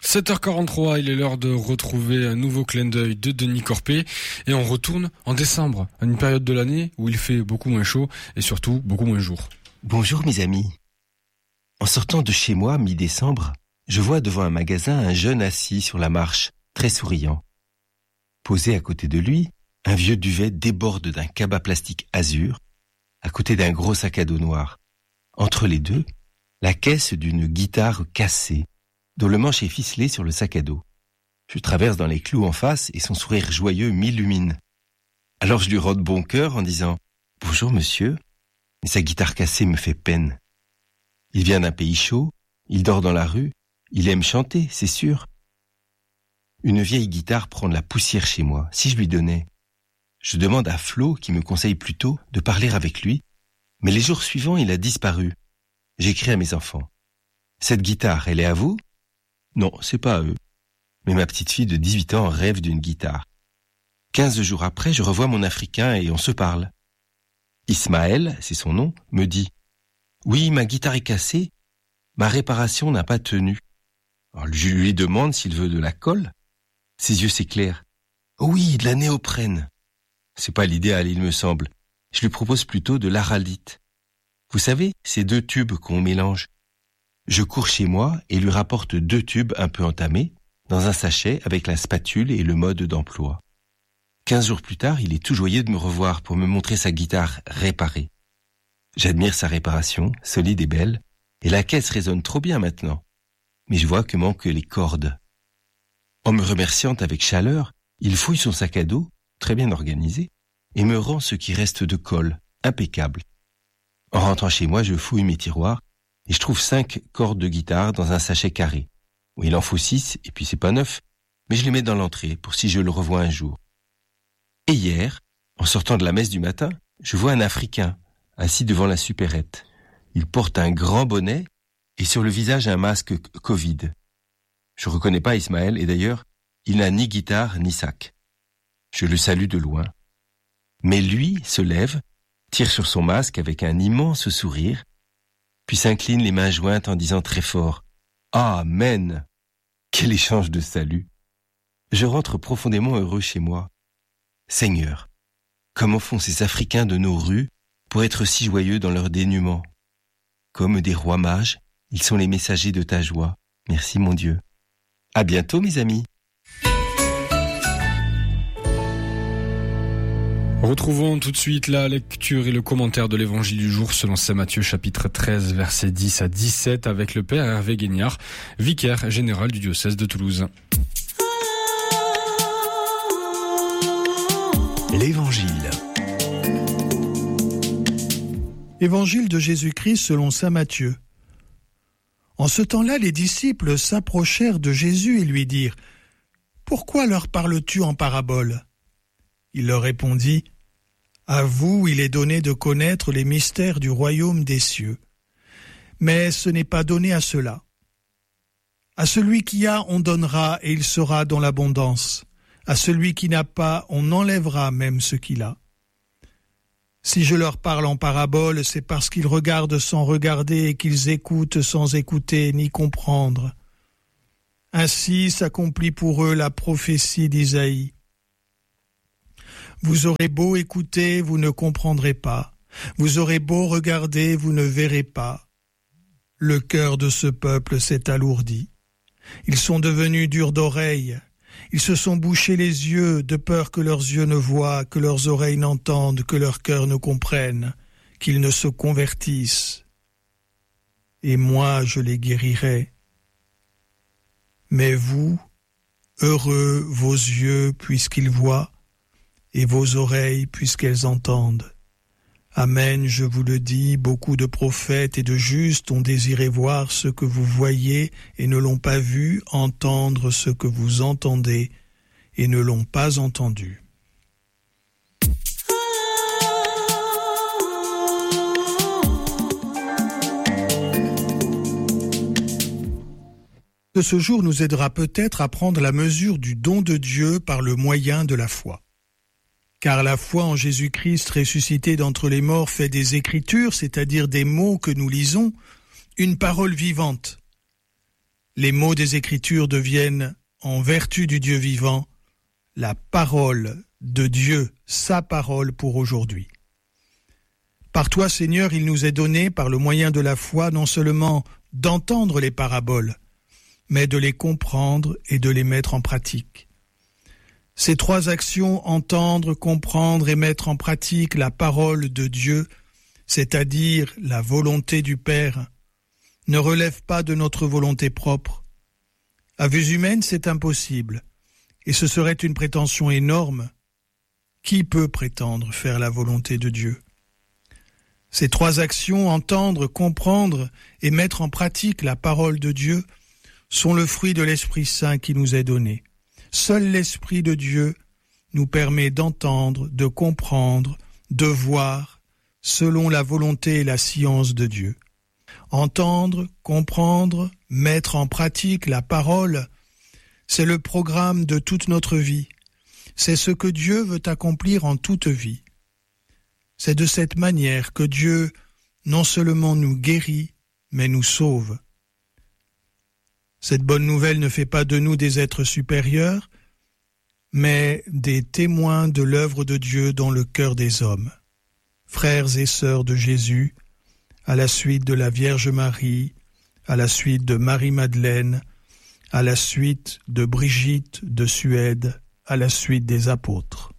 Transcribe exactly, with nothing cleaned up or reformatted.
sept heures quarante-trois, il est l'heure de retrouver un nouveau clin d'œil de Denis Corpé et on retourne en décembre, à une période de l'année où il fait beaucoup moins chaud et surtout beaucoup moins jour. Bonjour mes amis. En sortant de chez moi, mi-décembre, je vois devant un magasin un jeune assis sur la marche, très souriant. Posé à côté de lui, un vieux duvet déborde d'un cabas plastique azur, à côté d'un gros sac à dos noir. Entre les deux, la caisse d'une guitare cassée, dont le manche est ficelé sur le sac à dos. Je traverse dans les clous en face et son sourire joyeux m'illumine. Alors je lui rends de bon cœur en disant « Bonjour monsieur, mais sa guitare cassée me fait peine. Il vient d'un pays chaud, il dort dans la rue, il aime chanter, c'est sûr. Une vieille guitare prend de la poussière chez moi, si je lui donnais. Je demande à Flo, qui me conseille plutôt, de parler avec lui, mais les jours suivants, il a disparu. J'écris à mes enfants. Cette guitare, elle est à vous ? Non, c'est pas à eux. Mais ma petite fille de dix-huit ans rêve d'une guitare. Quinze jours après, je revois mon Africain et on se parle. Ismaël, c'est son nom, me dit « Oui, ma guitare est cassée, ma réparation n'a pas tenu. » Alors, je lui demande s'il veut de la colle. Ses yeux s'éclairent. « Oh oui, de la néoprène. » C'est pas l'idéal, il me semble. Je lui propose plutôt de l'araldite. Vous savez, ces deux tubes qu'on mélange. Je cours chez moi et lui rapporte deux tubes un peu entamés, dans un sachet avec la spatule et le mode d'emploi. Quinze jours plus tard, il est tout joyeux de me revoir pour me montrer sa guitare réparée. J'admire sa réparation, solide et belle, et la caisse résonne trop bien maintenant. Mais je vois que manquent les cordes. En me remerciant avec chaleur, il fouille son sac à dos, très bien organisé, et me rend ce qui reste de colle, impeccable. En rentrant chez moi, je fouille mes tiroirs, et je trouve cinq cordes de guitare dans un sachet carré. Oui, il en faut six, et puis c'est pas neuf, mais je les mets dans l'entrée pour si je le revois un jour. Et hier, en sortant de la messe du matin, je vois un Africain assis devant la supérette. Il porte un grand bonnet et sur le visage un masque Covid. Je reconnais pas Ismaël et d'ailleurs, il n'a ni guitare ni sac. Je le salue de loin. Mais lui se lève, tire sur son masque avec un immense sourire, puis s'incline les mains jointes en disant très fort « Amen !» Quel échange de salut ! Je rentre profondément heureux chez moi. Seigneur, comment font ces Africains de nos rues pour être si joyeux dans leur dénuement ? Comme des rois mages, ils sont les messagers de ta joie. Merci mon Dieu. À bientôt mes amis. Retrouvons tout de suite la lecture et le commentaire de l'évangile du jour selon saint Matthieu chapitre treize versets dix à dix-sept avec le père Hervé Guignard, vicaire général du diocèse de Toulouse. L'Évangile. Évangile de Jésus-Christ selon saint Matthieu. En ce temps-là, les disciples s'approchèrent de Jésus et lui dirent « Pourquoi leur parles-tu en parabole ?» Il leur répondit « À vous, il est donné de connaître les mystères du royaume des cieux. Mais ce n'est pas donné à ceux-là. À celui qui a, on donnera et il sera dans l'abondance. À celui qui n'a pas, on enlèvera même ce qu'il a. Si je leur parle en parabole, c'est parce qu'ils regardent sans regarder et qu'ils écoutent sans écouter ni comprendre. Ainsi s'accomplit pour eux la prophétie d'Isaïe. Vous aurez beau écouter, vous ne comprendrez pas. Vous aurez beau regarder, vous ne verrez pas. Le cœur de ce peuple s'est alourdi. Ils sont devenus durs d'oreille. Ils se sont bouchés les yeux, de peur que leurs yeux ne voient, que leurs oreilles n'entendent, que leur cœur ne comprenne, qu'ils ne se convertissent. Et moi, je les guérirai. Mais vous, heureux vos yeux puisqu'ils voient, et vos oreilles puisqu'elles entendent. Amen, je vous le dis, beaucoup de prophètes et de justes ont désiré voir ce que vous voyez et ne l'ont pas vu, entendre ce que vous entendez et ne l'ont pas entendu. Ce jour nous aidera peut-être à prendre la mesure du don de Dieu par le moyen de la foi. Car la foi en Jésus-Christ ressuscité d'entre les morts fait des Écritures, c'est-à-dire des mots que nous lisons, une parole vivante. les mots des Écritures deviennent, en vertu du Dieu vivant, la parole de Dieu, sa parole pour aujourd'hui. Par toi, Seigneur, il nous est donné, par le moyen de la foi, non seulement d'entendre les paraboles, mais de les comprendre et de les mettre en pratique. Ces trois actions, entendre, comprendre et mettre en pratique la parole de Dieu, c'est-à-dire la volonté du Père, ne relèvent pas de notre volonté propre. À vue humaine, c'est impossible, et ce serait une prétention énorme. Qui peut prétendre faire la volonté de Dieu ? Ces trois actions, entendre, comprendre et mettre en pratique la parole de Dieu, sont le fruit de l'Esprit Saint qui nous est donné. Seul l'Esprit de Dieu nous permet d'entendre, de comprendre, de voir, selon la volonté et la science de Dieu. Entendre, comprendre, mettre en pratique la parole, c'est le programme de toute notre vie. C'est ce que Dieu veut accomplir en toute vie. C'est de cette manière que Dieu non seulement nous guérit, mais nous sauve. Cette bonne nouvelle ne fait pas de nous des êtres supérieurs, mais des témoins de l'œuvre de Dieu dans le cœur des hommes. Frères et sœurs de Jésus, à la suite de la Vierge Marie, à la suite de Marie-Madeleine, à la suite de Brigitte de Suède, à la suite des apôtres.